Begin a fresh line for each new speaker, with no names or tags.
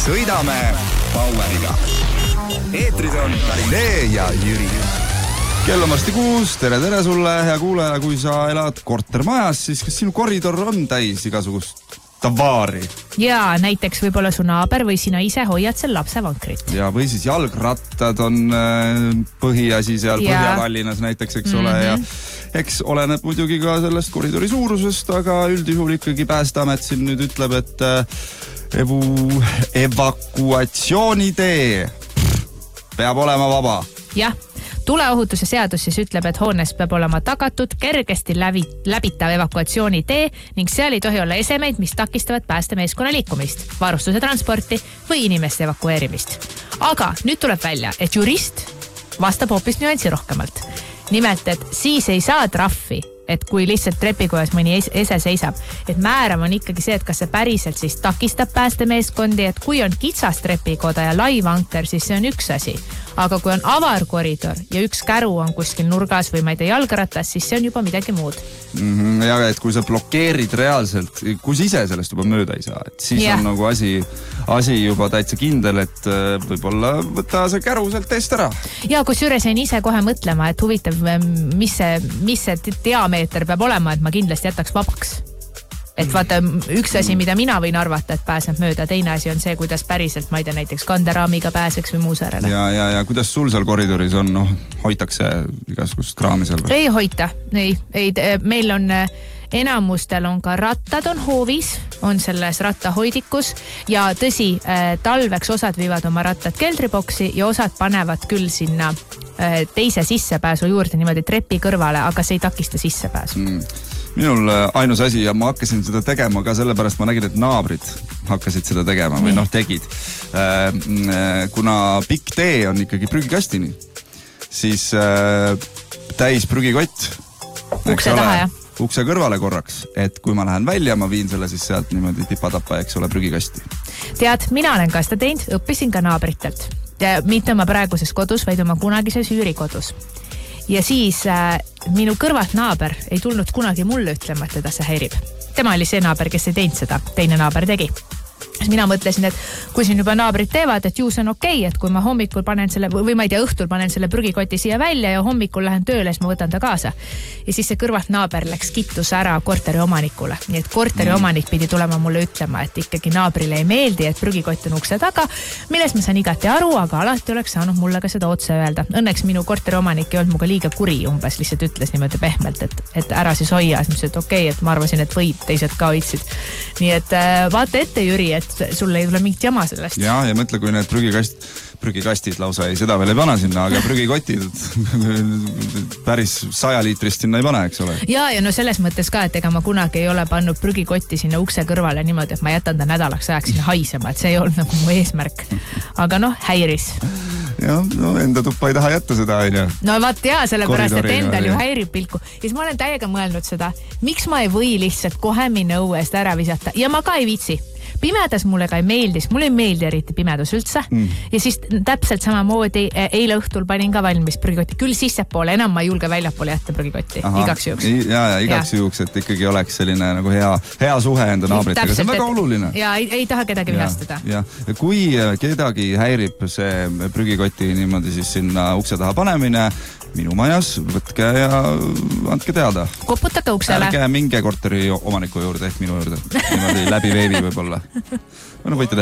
sõidame Poweriga. Eetris on Karinee ja Jüri. Kell on varsti 6, tere sulle, hea kuulaja, kui sa elad kortermajas, siis kas sinu koridor on täis igasugust tavaari?
Ja näiteks võib-olla su naaber või sina ise hoiad seal lapsevankrit.
Ja või siis jalgrattad on põhiasi seal Põhja-Tallinnas näiteks, eks ole, ja eks oleneb muidugi ka sellest koridori suurusest, aga üldjuhul ikkagi Päästeamet siin nüüd ütleb, et evakuatsioonitee peab olema vaba.
Jah. Tuleohutuse seadus siis ütleb, et hoones peab olema tagatud kergesti läbitav evakuatsioonitee ning seal ei tohi olla esemeid, mis takistavad päästemeeskonna liikumist, varustuse transporti või inimeste evakueerimist. Aga nüüd tuleb välja, et jurist vastab hoopis nüansi rohkemalt. Nimelt, et siis ei saa trahvi, et kui lihtsalt trepikojas mõni ese seisab, et määram on ikkagi see, et kas see päriselt siis takistab päästemeeskondi, et kui on kitsas trepikoda ja lai vanker, siis see on üks asi. Aga kui on avar koridor ja üks käru on kuskil nurgas või ma ei tea jalgratas, siis see on juba midagi muud.
Ja et kui sa blokeerid reaalselt, kui sa ise sellest juba mööda ei saa, et siis on nagu asi juba täitsa kindel, et võib-olla võtta see käru sealt eest ära.
Ja kusjuures jäin ise kohe mõtlema, et huvitav, mis see diameeter peab olema, et ma kindlasti jätaks vabaks. Et vaata, üks asi, mida mina võin arvata, et pääseb mööda, teine asi on see, kuidas päriselt, ma ei tea, näiteks kanderaamiga pääseks või muu säärele.
Ja kuidas sul seal koridoris on, hoitakse igasugust kraami seal?
Ei hoita, ei. Meil on, enamustel on ka rattad on hoovis, on selles rattahoidikus ja tõsi, talveks osad viivad oma rattad keldriboksi ja osad panevad küll sinna teise sissepääsu juurde niimoodi trepi kõrvale, aga see ei takista sissepääsu.
Minul ainus asi ja ma hakkasin seda tegema ka sellepärast, ma nägin, et naabrid hakkasid seda tegema või tegid. Kuna pikk tee on ikkagi prügikastini, siis täis prügikott
ukse taha, jah?
Ukse kõrvale korraks, et kui ma lähen välja, ma viin selle siis sealt niimoodi tipa-tapa, eks ole, prügikasti.
Tead, mina olen ka seda teinud, õppisin ka naabritelt. Ja mitte oma praeguses kodus, vaid oma kunagises üürikodus. Ja siis minu kõrvalt naaber ei tulnud kunagi mulle ütlema, et teda see häirib. Tema oli see naaber, kes ei teinud seda, teine naaber tegi. Mina mõtlesin, et kui siin juba naabrid teevad, et ju see on okei, et kui ma hommikul panen selle, või ma ei tea, õhtul panen selle prügikoti siia välja ja hommikul lähen tööle, siis ma võtan ta kaasa. Ja siis see kõrvalt naaber läks kittus ära korteri omanikule. Nii et korteri omanik pidi tulema mulle ütlema, et ikkagi naabrile ei meeldi, et prügikott on ukse taga, milles ma saan igati aru, aga alati oleks saanud mulle ka seda otse öelda. Õnneks minu korteri omanik ei olnud muga liiga kuri umbes, lihtsalt ütles niimoodi pehmelt, et ära siis hoia. Siis et okei, et ma arvasin, et võid, teised ka hoidsid. Nii et vaata ette, Jüri, et sul ei tule mingit jama sellest.
Ja mõtle, kui need prügikastid lausa ei, seda veel ei pana sinna, aga prügikotid päris 100 liitrist sinna ei pane, eks ole. Ja
no selles mõttes ka, et ega ma kunagi ei ole pannud prügikotti sinna ukse kõrvale niimoodi, et ma jätan ta nädalaks ajaks sinna haisema, et see ei olnud nagu mu eesmärk. Aga häiris.
Ja, enda tuppa ei taha jätta seda, on ju.
No vaat sellepärast, et endal ju häirib pilku. Ja siis ma olen täiega mõelnud seda, miks ma ei või lihtsalt kohe minna õuest ära visata ja ma ka ei viitsi. Pimedas mulle ka ei meeldis, mulle ei meeldi eriti pimedus üldse. Ja siis täpselt samamoodi eile õhtul panin ka valmis prügikotti. Küll sissepoole, enam ma ei julge väljapoole jätta prügikotti. Igaks juhuks.
Ja igaks juhuks, et ikkagi oleks selline nagu hea suhe enda naabritega. See on väga oluline.
Ja ei taha kedagi vihastada.
Ja kui kedagi häirib see prügikoti niimoodi siis sinna ukse taha panemine, minu majas, võtke ja andke teada.
Koputake uksele.
Ärge minge korteri omaniku juurde ehk minu juurde. Niimoodi läbi veebi võib-olla. Võite